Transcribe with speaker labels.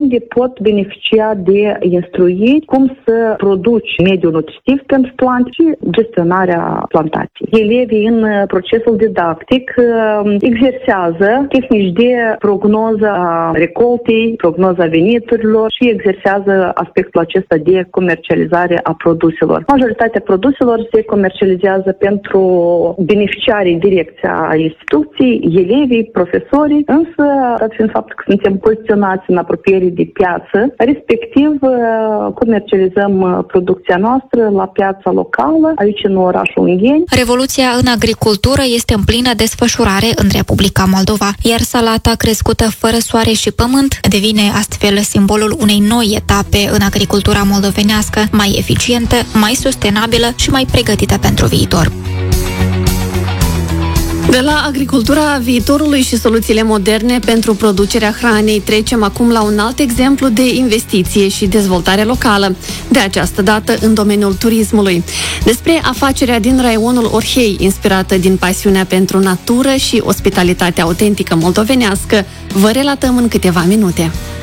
Speaker 1: unde pot beneficia de instruiri cum să produci mediul nutritiv pentru plante și gestionarea plantației. Elevii în procesul didactic exersează tehnici de prognoză a recoltei, prognoza veniturilor și exersează aspectul acesta de comercializare a produselor. Majoritatea produselor se comercializează pentru beneficiarii direcți a instituției, elevii, profesorii, însă, dat fiind faptul că suntem poziționați în apropiere de piață, respectiv comercializăm producția noastră la piața locală, aici în orașul Ungheni.
Speaker 2: Revoluția în agricultură este în plină desfășurare în Republica Moldova, iar salata crescută fără soare și pământ devine astfel simbolul unei noi etape în agricultura moldovenească, mai eficientă, mai sustenabilă și mai pregătită pentru viitor.
Speaker 3: De la agricultura viitorului și soluțiile moderne pentru producerea hranei, trecem acum la un alt exemplu de investiție și dezvoltare locală, de această dată în domeniul turismului. Despre afacerea din raionul Orhei, inspirată din pasiunea pentru natură și ospitalitatea autentică moldovenească, vă relatăm în câteva minute.